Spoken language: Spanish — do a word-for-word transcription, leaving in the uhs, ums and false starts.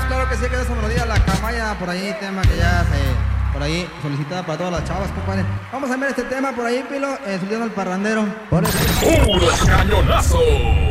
claro que sí, que esa melodía, la camaya, por ahí, tema que ya se, por ahí, solicitada para todas las chavas, compadre. Vamos a ver este tema por ahí, Pilo, eh, solicitando al parrandero. Por eso. ¡Puro cañonazo!